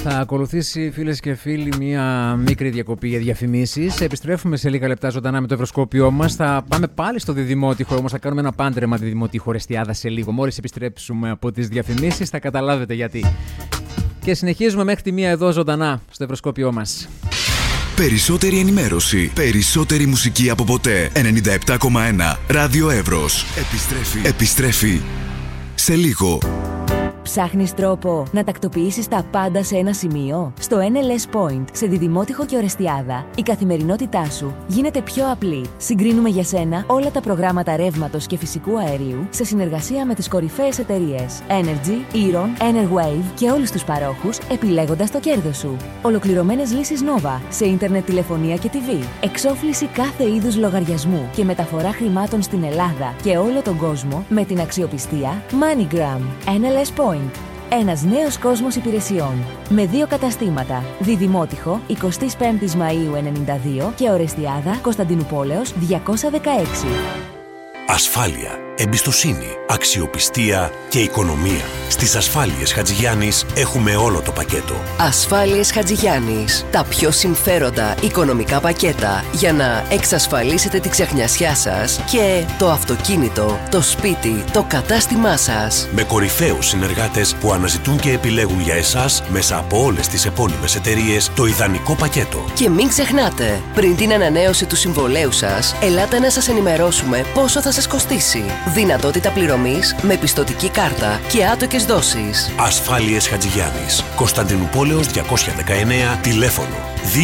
Θα ακολουθήσει, φίλες και φίλοι, μία μικρή διακοπή για διαφημίσεις. Επιστρέφουμε σε λίγα λεπτά ζωντανά με το ευρωσκόπιό μας. Θα πάμε πάλι στο Διδημότυχο, όμως θα κάνουμε ένα πάντρεμα Διδημότυχο Ορεστιάδα σε λίγο. Μόλις επιστρέψουμε από τις διαφημίσεις θα καταλάβετε γιατί. Και συνεχίζουμε μέχρι τη μία εδώ ζωντανά στο ευρωσκόπιό μας. Περισσότερη ενημέρωση, περισσότερη μουσική από ποτέ. 97,1 Ράδιο Εύρος. Επιστρέφει σε λίγο. Ψάχνεις τρόπο να τακτοποιήσεις τα πάντα σε ένα σημείο? Στο NLS Point, σε Διδημότυχο και Ορεστιάδα, η καθημερινότητά σου γίνεται πιο απλή. Συγκρίνουμε για σένα όλα τα προγράμματα ρεύματος και φυσικού αερίου σε συνεργασία με τις κορυφαίες εταιρείες Energy, Eron, Enerwave και όλους τους παρόχους, επιλέγοντας το κέρδος σου. Ολοκληρωμένες λύσεις Nova σε ίντερνετ, τηλεφωνία και TV. Εξόφληση κάθε είδους λογαριασμού και μεταφορά χρημάτων στην Ελλάδα και όλο τον κόσμο με την αξιοπιστία MoneyGram. NLS Point. Ένας νέος κόσμος υπηρεσιών. Με 2 καταστήματα. Διδημότυχο, 25 Μαΐου 92 και Ορεστιάδα, Κωνσταντινουπόλεως 216. Ασφάλεια, εμπιστοσύνη, αξιοπιστία και οικονομία. Στις Ασφάλειες Χατζηγιάννης έχουμε όλο το πακέτο. Ασφάλειες Χατζηγιάννης. Τα πιο συμφέροντα οικονομικά πακέτα για να εξασφαλίσετε τη ξεχνιασιά σας και το αυτοκίνητο, το σπίτι, το κατάστημά σας. Με κορυφαίους συνεργάτες που αναζητούν και επιλέγουν για εσάς μέσα από όλες τις επώνυμες εταιρείες το ιδανικό πακέτο. Και μην ξεχνάτε, πριν την ανανέωση του συμβολέου σας, ελάτε να σας ενημερώσουμε πόσο θα σας κοστίσει. Δυνατότητα πληρωμής με πιστωτική κάρτα και άτοκες δόσεις. Ασφάλειες Χατζηγιάννης. Κωνσταντινουπόλεως 219, τηλέφωνο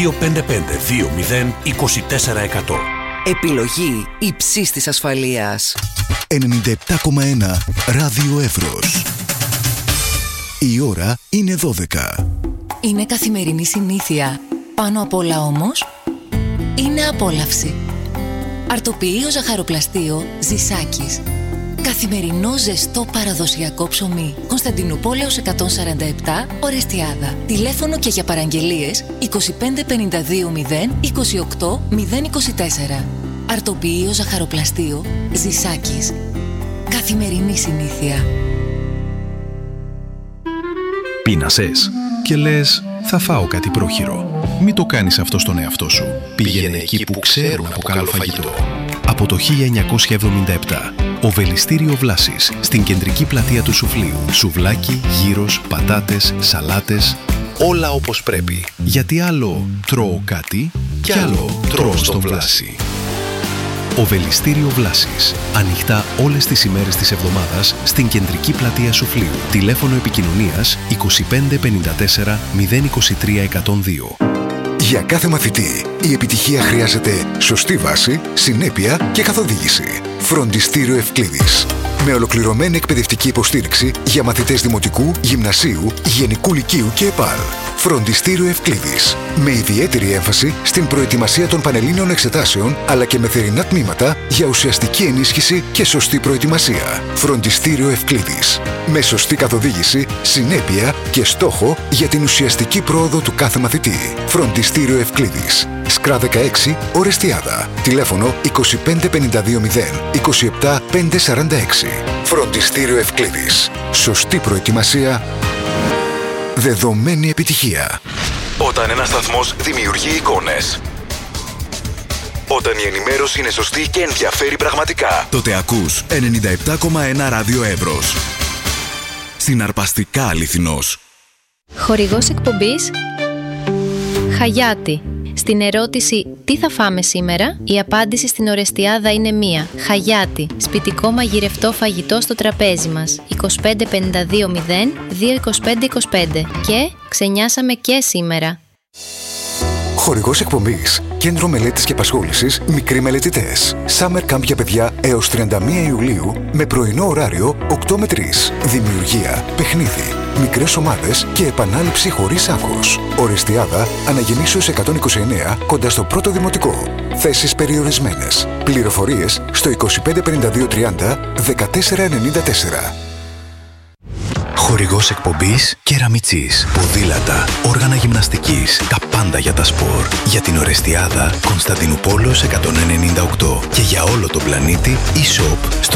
255-20 24%. Επιλογή υψής της ασφαλείας. 97,1 Ράδιο Εύρος. Η ώρα είναι 12. Είναι καθημερινή συνήθεια. Πάνω απ' όλα όμως, είναι απόλαυση. Αρτοποιείο ζαχαροπλαστείο Ζησάκης. Καθημερινό ζεστό παραδοσιακό ψωμί. Κωνσταντινουπόλεως 147, Ορεστιάδα. Τηλέφωνο και για παραγγελίες 2552 028 024. Αρτοποιείο ζαχαροπλαστείο Ζησάκης. Καθημερινή συνήθεια. Πείνασες και λες θα φάω κάτι πρόχειρο. Μην το κάνεις αυτό στον εαυτό σου. Πήγαινε εκεί που ξέρουν από καλό φαγητό. Από το 1977, Οβελιστήριο Βλάσης, στην κεντρική πλατεία του Σουφλίου. Σουβλάκι, γύρος, πατάτες, σαλάτες, όλα όπως πρέπει. Γιατί άλλο τρώω κάτι και άλλο τρώω στο Βλάση. Οβελιστήριο Βλάσης. Ανοιχτά όλες τις ημέρες της εβδομάδας στην κεντρική πλατεία Σουφλίου. Τηλέφωνο επικοινωνίας 25 54 023 102. Για κάθε μαθητή, η επιτυχία χρειάζεται σωστή βάση, συνέπεια και καθοδήγηση. Φροντιστήριο Ευκλήδης. Με ολοκληρωμένη εκπαιδευτική υποστήριξη για μαθητές δημοτικού, γυμνασίου, γενικού λυκείου και ΕΠΑΛ. Φροντιστήριο Ευκλήδης. Με ιδιαίτερη έμφαση στην προετοιμασία των πανελλήνιων εξετάσεων, αλλά και με θερινά τμήματα για ουσιαστική ενίσχυση και σωστή προετοιμασία. Φροντιστήριο Ευκλήδης. Με σωστή καθοδήγηση, συνέπεια και στόχο για την ουσιαστική πρόοδο του κάθε μαθητή. Φροντιστήριο Ευκλήδης. Σκρά 16, Ορεστιάδα. Τηλέφωνο 2552 27 546. Φροντιστήριο Ευκλήδης. Σωστή προετοιμασία, δεδομένη επιτυχία. Όταν ένας σταθμός δημιουργεί εικόνες, όταν η ενημέρωση είναι σωστή και ενδιαφέρει πραγματικά, τότε ακούς 97,1 Ράδιο Εύρος. Συναρπαστικά αληθινός. Χορηγός εκπομπής Χαγιάτη. Στην ερώτηση «Τι θα φάμε σήμερα?», η απάντηση στην Ορεστιάδα είναι μία. Χαγιάτη. Σπιτικό μαγειρευτό φαγητό στο τραπέζι μας. 2552 0 225 25. Και ξενιάσαμε και σήμερα. Χορηγός εκπομπής. Κέντρο Μελέτης και Απασχόλησης Μικροί Μελετητές. Summer Camp για παιδιά έως 31 Ιουλίου με πρωινό ωράριο 8 με 3. Δημιουργία, παιχνίδι, μικρές ομάδες και επανάληψη χωρίς άγχος. Ορεστιάδα, Αναγεννήσεως 129, κοντά στο πρώτο δημοτικό. Θέσεις περιορισμένες. Πληροφορίες στο 2552 30 1494. Χορηγός εκπομπής Κεραμιτσής. Ποδήλατα, όργανα γυμναστικής, τα πάντα για τα σπορ. Για την Ορεστιάδα, Κωνσταντινουπόλεως 198. Και για όλο τον πλανήτη, e-shop στο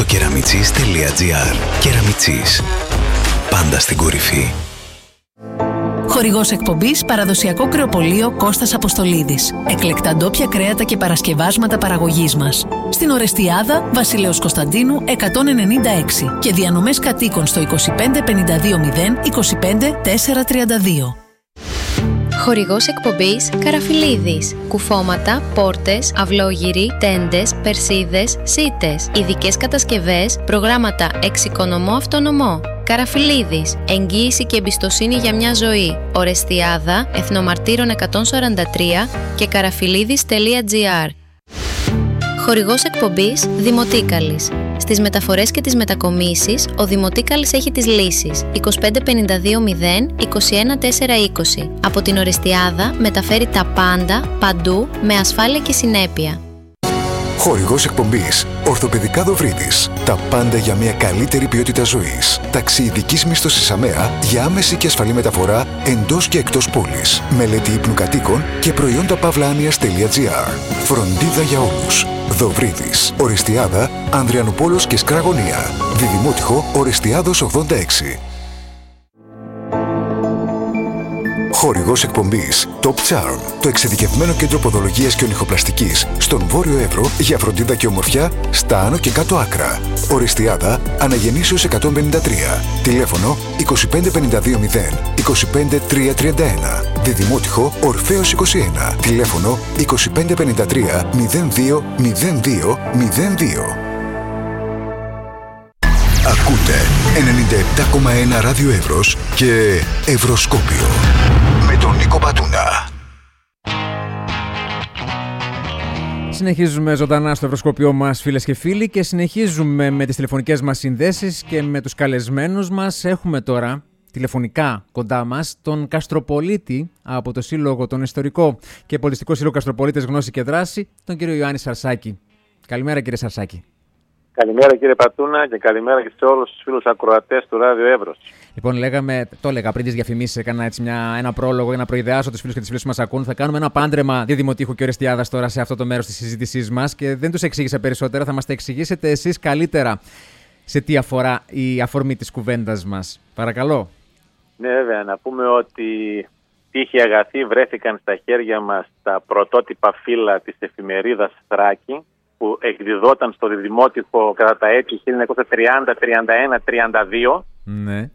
keramichis.gr. Κεραμιτσής. Πάντα στην κορυφή. Χορηγός εκπομπής παραδοσιακό κρεοπωλείο Κώστας Αποστολίδης. Εκλεκτά ντόπια κρέατα και παρασκευάσματα παραγωγής μας. Στην Ορεστιάδα, Βασιλέως Κωνσταντίνου 196 και διανομές κατοίκων στο 25 52 0 25 432. Χορηγός εκπομπής Καραφιλίδης. Κουφώματα, πόρτες, αυλόγυροι, τέντες, περσίδες, σίτες. Ειδικές κατασκευές, προγράμματα εξοικονομώ-αυτονομώ. Καραφιλίδης. Εγγύηση και εμπιστοσύνη για μια ζωή. Ορεστιάδα, Εθνομαρτύρων 143 και καραφιλίδης.gr. Χορηγός εκπομπής Δημοτίκαλης. Στις μεταφορές και τις μετακομίσεις, ο Δημοτίκαλης έχει τις λύσεις. 25 52 0 21 4 20. Από την Ορεστιάδα μεταφέρει τα πάντα, παντού, με ασφάλεια και συνέπεια. Χορηγός εκπομπής Ορθοπαιδικά Δοβρίδης. Τα πάντα για μια καλύτερη ποιότητα ζωής. Ταξί ειδικής μίσθωσης ΑΜΕΑ για άμεση και ασφαλή μεταφορά εντός και εκτός πόλης. Μελέτη ύπνου κατοίκων και προϊόντα pavlanias.gr. Φροντίδα για όλους. Δοβρίδης. Ορεστιάδα, Ανδριανοπόλος και Σκραγωνία. Διδημότυχο Ορεστιάδος 86. Χορηγός εκπομπής Top Charm, το εξειδικευμένο κέντρο ποδολογίας και ονυχοπλαστικής στον Βόρειο Εύρο για φροντίδα και ομορφιά στα άνω και κάτω άκρα. Ορεστιάδα, Αναγεννήσεως 153. Τηλέφωνο 25 52 0 25 331. Διδημότυχο Ορφέως 21. Τηλέφωνο 25 53 02 02 02. Ακούτε 97,1 ράδιο Εύρος και Ευρωσκόπιο με τον Νίκο Πατούνα. Συνεχίζουμε ζωντανά στο Ευρωσκόπιό μας, φίλες και φίλοι, και συνεχίζουμε με τις τηλεφωνικές μας συνδέσεις και με τους καλεσμένους μας. Έχουμε τώρα τηλεφωνικά κοντά μας τον Καστροπολίτη από το Σύλλογο, τον Ιστορικό και Πολιτιστικό Σύλλογο Καστροπολίτες Γνώση και Δράση, τον κύριο Ιωάννη Σαρσάκη. Καλημέρα, κύριε Σαρσάκη. Καλημέρα, κύριε Πατούνα, και καλημέρα και σε όλους τους φίλους ακροατές του Ράδιο Εύρος. Λοιπόν, το έλεγα πριν τις διαφημίσεις, έκανα έτσι ένα πρόλογο για να προειδεάσω τους φίλους και τις φίλες που μας ακούν. Θα κάνουμε ένα πάντρεμα Διδημοτήχου και Ορεστιάδας τώρα σε αυτό το μέρος της συζήτησής μας και δεν τους εξήγησα περισσότερα. Θα μας τα εξηγήσετε εσείς καλύτερα σε τι αφορά η αφορμή της κουβέντας μας. Παρακαλώ. Ναι, βέβαια, να πούμε ότι τύχη αγαθοί βρέθηκαν στα χέρια μας τα πρωτότυπα φύλλα της εφημερίδας Θράκη, που εκδιδόταν στο Διδημότυχο κατά τα έτη 1930, 31, 32. Ναι.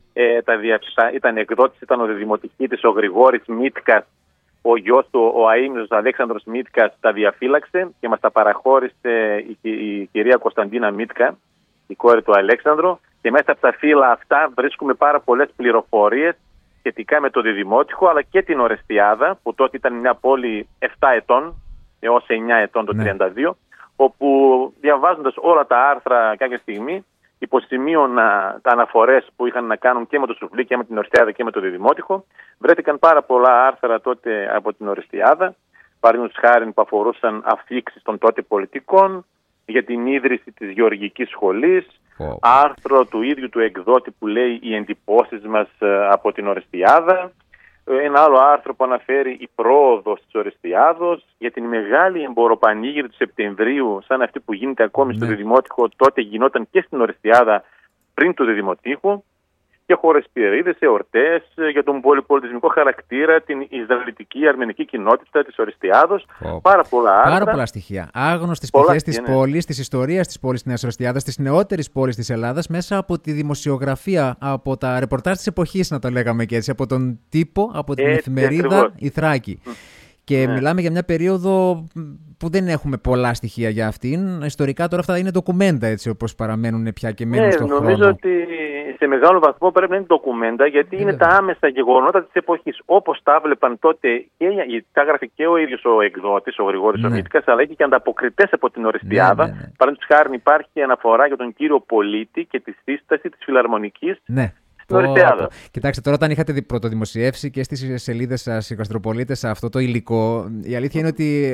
Ήταν εκδότης, ήταν ο Διδημοτυχίτης ο Γρηγόρης Μίτκας, ο γιος του, ο αείμνηστος Αλέξανδρος Μίτκας, τα διαφύλαξε και μας τα παραχώρησε η κυρία Κωνσταντίνα Μίτκα, η κόρη του Αλέξανδρου, και μέσα από τα φύλλα αυτά βρίσκουμε πάρα πολλές πληροφορίες σχετικά με το Διδημότυχο, αλλά και την Ορεστιάδα, που τότε ήταν μια πόλη 7 ετών έως 9 ετών το 32, όπου διαβάζοντας όλα τα άρθρα κάποια στιγμή, υποσημείωνα τα αναφορές που είχαν να κάνουν και με το Σουφλί και με την Ορεστιάδα και με το Διδημότυχο. Βρέθηκαν πάρα πολλά άρθρα τότε από την Ορεστιάδα, παραδείγματος χάρη που αφορούσαν αφίξεις των τότε πολιτικών, για την ίδρυση της Γεωργικής Σχολής, άρθρο του ίδιου του εκδότη που λέει «Οι εντυπώσεις μας από την Ορεστιάδα», ένα άλλο άρθρο που αναφέρει η πρόοδος της Ορεστιάδος, για την μεγάλη εμποροπανήγυρη του Σεπτεμβρίου, σαν αυτή που γίνεται ακόμη στο Διδημότυχο, τότε γινόταν και στην Ορεστιάδα πριν του Διδημοτήχου, και χορεσπιερίδες, εορτές, για τον πολυπολιτισμικό χαρακτήρα, την Ισραηλιτική αρμενική κοινότητα της Ορεστιάδος. Πάρα πολλά άρθρα. Πάρα πολλά στοιχεία. Άγνωστες πτυχές της πόλης, της ιστορίας της πόλης της Νέας Ορεστιάδας, της νεότερης πόλης της Ελλάδας, μέσα από τη δημοσιογραφία, από τα ρεπορτάζ της εποχής, να το λέγαμε και έτσι, από τον τύπο, από την εφημερίδα η Θράκη. Και μιλάμε για μια περίοδο που δεν έχουμε πολλά στοιχεία για αυτήν. Ιστορικά τώρα αυτά είναι ντοκουμέντα, έτσι όπως παραμένουν πια και μένουν στον χρόνο. Νομίζω ότι σε μεγάλο βαθμό πρέπει να είναι ντοκουμέντα, γιατί είναι τα άμεσα γεγονότα της εποχής. Όπως τα έβλεπαν τότε, τα έγραφε και ο ίδιος ο εκδότης, ο Γρηγόρης ο Μίτκας, αλλά είχε και ανταποκριτές από την Ορεστιάδα. Παραδείγματος χάρη υπάρχει αναφορά για τον κύριο Πολίτη και τη σύσταση της Φιλαρμονικής. Ναι. Κοιτάξτε, τώρα όταν είχατε πρωτοδημοσιεύσει και στις σελίδες σας οι Καστροπολίτες αυτό το υλικό, η αλήθεια είναι ότι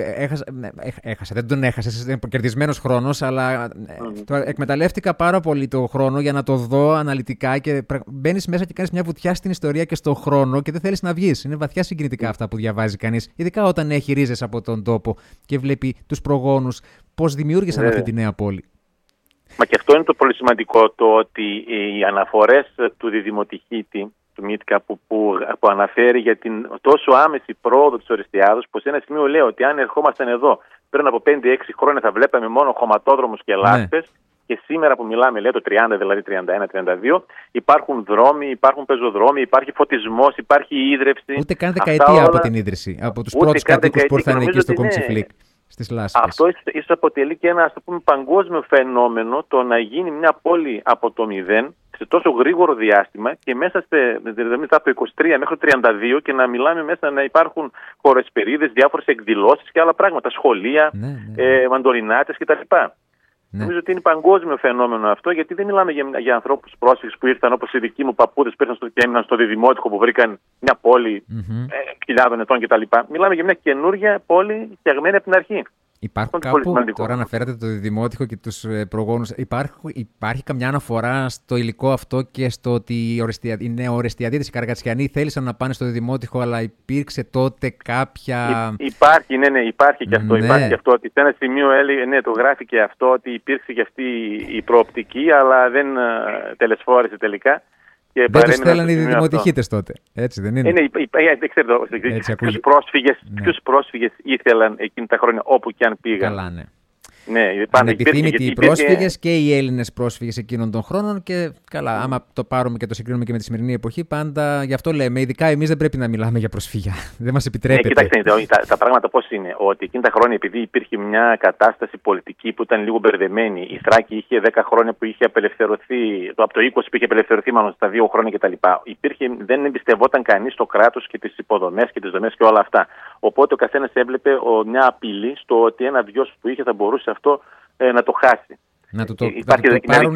δεν τον έχασα, ήταν κερδισμένος χρόνος, αλλά εκμεταλλεύτηκα πάρα πολύ το χρόνο για να το δω αναλυτικά και μπαίνεις μέσα και κάνεις μια βουτιά στην ιστορία και στον χρόνο και δεν θέλεις να βγεις. Είναι βαθιά συγκινητικά αυτά που διαβάζει κανείς, ειδικά όταν έχει ρίζες από τον τόπο και βλέπει τους προγόνους πώς δημιούργησαν αυτή τη νέα πόλη. Μα και αυτό είναι το πολύ σημαντικό, το ότι οι αναφορές του Διδημοτυχίτη του Μίτκα που αναφέρει για την τόσο άμεση πρόοδο της Ορεστιάδος, που σε ένα σημείο λέει ότι αν ερχόμασταν εδώ πριν από 5-6 χρόνια θα βλέπαμε μόνο χωματόδρομους και λάσπες. Και σήμερα που μιλάμε, λέει το 30, δηλαδή 31-32, υπάρχουν δρόμοι, υπάρχουν πεζοδρόμοι, υπάρχει φωτισμός, υπάρχει ίδρυυση. Ούτε καν δεκαετία από την ίδρυση. Από τους πρώτους κατοίκους που ήρθαν εκεί στο Κομψιφλίκ, στις λάσπες. Αυτό ίσως αποτελεί και ένα, ας το πούμε, παγκόσμιο φαινόμενο, το να γίνει μια πόλη από το μηδέν σε τόσο γρήγορο διάστημα και μέσα από το 23 μέχρι το 32 και να μιλάμε μέσα να υπάρχουν χορεσπερίδες, διάφορες εκδηλώσεις και άλλα πράγματα, σχολεία, μαντολινάτες κτλ. Νομίζω ότι είναι παγκόσμιο φαινόμενο αυτό, γιατί δεν μιλάμε για ανθρώπους πρόσφυγες που ήρθαν όπως οι δικοί μου παππούδες που ήρθαν και έμειναν στο Διδημότυχο που βρήκαν μια πόλη χιλιάδων ετών κτλ. Μιλάμε για μια καινούργια πόλη φτιαγμένη από την αρχή. Υπάρχουν κάπου, τώρα αναφέρατε το Διδημότυχο και τους προγόνους, υπάρχει καμιά αναφορά στο υλικό αυτό και στο ότι οι νεοορεστιαδίτες, οι Καραγατσιανοί θέλησαν να πάνε στο Διδημότυχο, αλλά υπήρξε τότε κάποια... Υπάρχει και αυτό. Ναι. Υπάρχει αυτό ότι σε ένα σημείο έλεγε, το γράφει και αυτό, ότι υπήρξε και αυτή η προοπτική, αλλά δεν τελεσφόρησε τελικά. Δεν τους θέλανε οι δημοτυχίτες τότε, έτσι δεν είναι? Δεν ξέρω ποιους πρόσφυγες ήθελαν εκείνη τα χρόνια όπου και αν πήγαν. Καλά, ναι. Ναι, ανεπιθύμητοι οι πρόσφυγες και οι Έλληνες πρόσφυγες εκείνων των χρόνων και καλά, άμα το πάρουμε και το συγκρίνουμε και με τη σημερινή εποχή, πάντα γι' αυτό λέμε, ειδικά εμείς δεν πρέπει να μιλάμε για προσφυγιά. Δεν μας επιτρέπεται. Κοιτάξτε, τα πράγματα πώς είναι, ότι εκείνη τα χρόνια επειδή υπήρχε μια κατάσταση πολιτική που ήταν λίγο μπερδεμένη, η Θράκη είχε 10 χρόνια που είχε απελευθερωθεί, από το 20 που είχε απελευθερωθεί μάλλον στα 2 χρόνια κτλ. Δεν εμπιστευόταν κανείς το κράτος και τις υποδομές και τις δομές και όλα αυτά. Οπότε ο καθένας έβλεπε μια απειλή στο ότι ένα βιός που είχε θα μπορούσε αυτό να το χάσει. Υπάρχει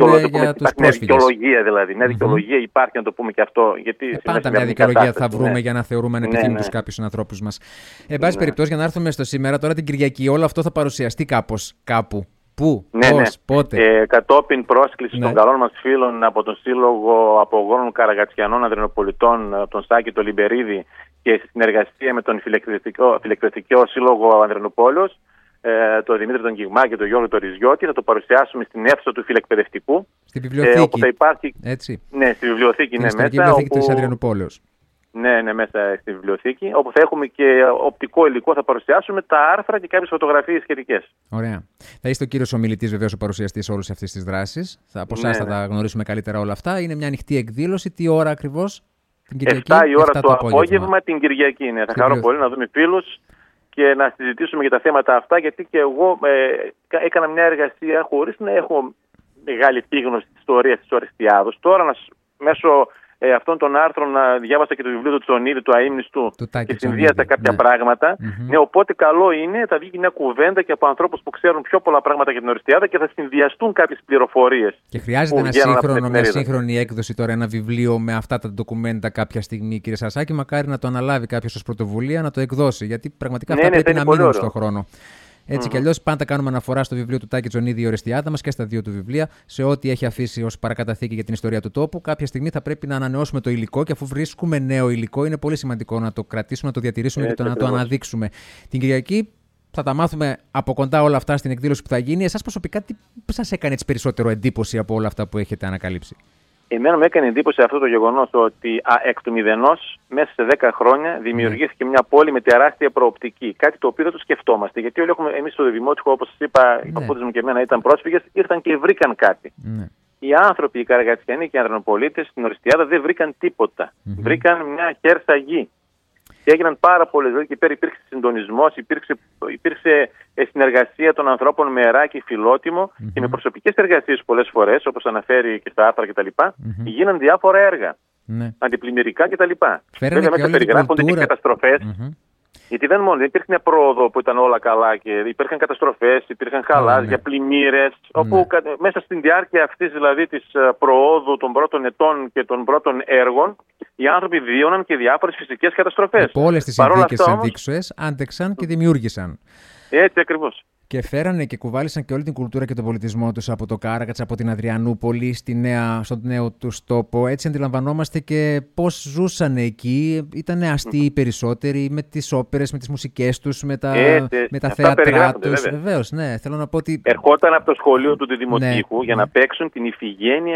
μια δικαιολογία δηλαδή. Μια δικαιολογία υπάρχει, να το πούμε και αυτό. Πάντα μια δικαιολογία θα βρούμε για να θεωρούμε ανεπιθύμητους κάποιους ανθρώπους μας. Εν πάση περιπτώσει, για να έρθουμε στο σήμερα, τώρα την Κυριακή, όλο αυτό θα παρουσιαστεί κάπου. Πού, πώς, πότε? Κατόπιν πρόσκληση των καλών μας φίλων από τον Σύλλογο Απογόνων Καραγατσιανών Ανδρινοπολιτών, τον Σάκη τον Λιμπερίδη, και στη συνεργασία με τον Φιλεκτροτικό Σύλλογο Ανδρινοπόλεως, τον Δημήτρη τον Κιγμά και τον Γιώργο τον Ριζιώτη, θα το παρουσιάσουμε στην αίθουσα του Φιλεκπαιδευτικού. Στη βιβλιοθήκη. Όπου θα υπάρχει... Έτσι. Ναι, στη βιβλιοθήκη είναι μέσα. Στη βιβλιοθήκη της Ανδριανοπόλεως. Ναι, μέσα στη βιβλιοθήκη, όπου θα έχουμε και οπτικό υλικό, θα παρουσιάσουμε τα άρθρα και κάποιες φωτογραφίες σχετικές. Ωραία. Θα είστε ο κύριος ομιλητής, βεβαίως, ο παρουσιαστής όλες αυτές τις δράσεις. Από εσάς θα τα γνωρίσουμε καλύτερα όλα αυτά. Είναι μια ανοιχτή εκδήλωση. Τι ώρα ακριβώς? Την Κυριακή. 7 η ώρα το απόγευμα την Κυριακή. Ναι. Θα χαρώ πολύ να δούμε φίλους και να συζητήσουμε για τα θέματα αυτά, γιατί και εγώ έκανα μια εργασία χωρίς να έχω μεγάλη επίγνωση της ιστορίας της Ορεστιάδος. Τώρα μέσω αυτών των άρθρων διάβασα και το βιβλίο του Τσονίδη, του αείμνηστου, και συνδύασα κάποια πράγματα. Ναι, οπότε καλό είναι, θα βγει μια κουβέντα και από ανθρώπους που ξέρουν πιο πολλά πράγματα για την Ορεστιάδα και θα συνδυαστούν κάποιες πληροφορίες. Και χρειάζεται μια σύγχρονη έκδοση τώρα, ένα βιβλίο με αυτά τα ντοκουμέντα κάποια στιγμή, κύριε Σαρσάκη. Μακάρι να το αναλάβει κάποιος ως πρωτοβουλία να το εκδώσει, γιατί πραγματικά αυτά πρέπει να μείνουν στον χρόνο. Έτσι κι αλλιώς πάντα κάνουμε αναφορά στο βιβλίο του Τάκη Τζονίδη, η Ορεστιάδα μας, και στα δύο του βιβλία, σε ό,τι έχει αφήσει ως παρακαταθήκη για την ιστορία του τόπου. Κάποια στιγμή θα πρέπει να ανανεώσουμε το υλικό, και αφού βρίσκουμε νέο υλικό, είναι πολύ σημαντικό να το κρατήσουμε, να το διατηρήσουμε και να το αναδείξουμε. Την Κυριακή θα τα μάθουμε από κοντά όλα αυτά στην εκδήλωση που θα γίνει. Εσάς προσωπικά, τι σας έκανε περισσότερο εντύπωση από όλα αυτά που έχετε ανακαλύψει? Εμένα μου έκανε εντύπωση αυτό το γεγονός ότι εκ του μηδενός μέσα σε 10 χρόνια δημιουργήθηκε μια πόλη με τεράστια προοπτική. Κάτι το οποίο δεν το σκεφτόμαστε. Γιατί όλοι εμείς στο Δημότυχο, όπως σας είπα, οι παππούδες μου και εμένα ήταν πρόσφυγες, ήρθαν και βρήκαν κάτι. Οι άνθρωποι, οι Καραγατσιανοί και οι Ανδρινοπολίτες στην Ορεστιάδα δεν βρήκαν τίποτα. Βρήκαν μια χέρσα γη. Και έγιναν πάρα πολλές, δηλαδή και πέρα υπήρξε συντονισμός, υπήρξε συνεργασία των ανθρώπων με αεράκι φιλότιμο και με προσωπικές εργασίες πολλές φορές, όπως αναφέρει και στα άρθρα κτλ. Γίναν διάφορα έργα, αντιπλημμυρικά κτλ. Βέβαια μέσα περιγράφονται και καταστροφές. Γιατί δεν υπήρχε μια πρόοδο που ήταν όλα καλά και υπήρχαν καταστροφές, υπήρχαν χαλάζια, πλημμύρες, όπου μέσα στην διάρκεια αυτής δηλαδή της προόδου των πρώτων ετών και των πρώτων έργων, οι άνθρωποι βίωναν και διάφορες φυσικές καταστροφές. Από όλες τις συνθήκες αντίξωες άντεξαν και δημιούργησαν. Έτσι ακριβώς. Και φέρανε και κουβάλισαν και όλη την κουλτούρα και τον πολιτισμό τους από το Κάρακατς, από την Αδριανούπολη, στον νέο τους τόπο. Έτσι αντιλαμβανόμαστε και πώς ζούσαν εκεί. Ήταν αστείοι οι περισσότεροι, με τις όπερες, με τις μουσικές τους, με τα θέατρά τους. Βεβαίως, ναι. Θέλω να πω ότι ερχόταν από το σχολείο του Δημοτικού για να παίξουν την Ιφηγένεια